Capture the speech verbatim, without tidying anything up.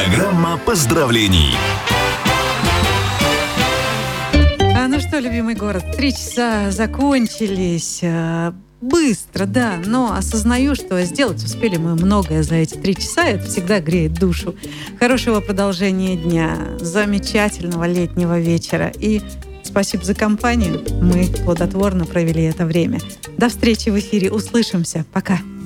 Программа поздравлений. А, ну что, любимый город, три часа закончились. Быстро, да, но осознаю, что сделать успели мы многое за эти три часа. Это всегда греет душу. Хорошего продолжения дня, замечательного летнего вечера. И спасибо за компанию. Мы плодотворно провели это время. До встречи в эфире. Услышимся. Пока.